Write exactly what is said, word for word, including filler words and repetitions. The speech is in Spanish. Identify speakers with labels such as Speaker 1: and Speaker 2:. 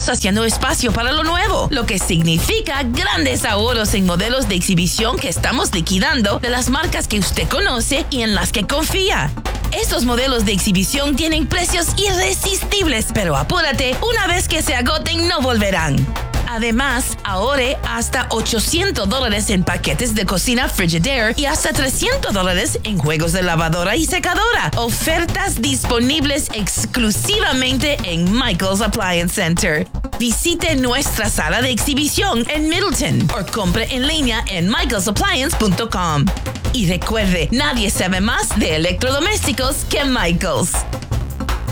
Speaker 1: estamos haciendo espacio para lo nuevo, lo que significa grandes ahorros en modelos de exhibición que estamos liquidando de las marcas que usted conoce y en las que confía. Estos modelos de exhibición tienen precios irresistibles, pero apúrate, una vez que se agoten no volverán. Además, ahorre hasta ochocientos dólares en paquetes de cocina Frigidaire y hasta trescientos dólares en juegos de lavadora y secadora. Ofertas disponibles exclusivamente en Michael's Appliance Center. Visite nuestra sala de exhibición en Middleton o compre en línea en michaels appliance punto com. Y recuerde, nadie sabe más de electrodomésticos que Michaels.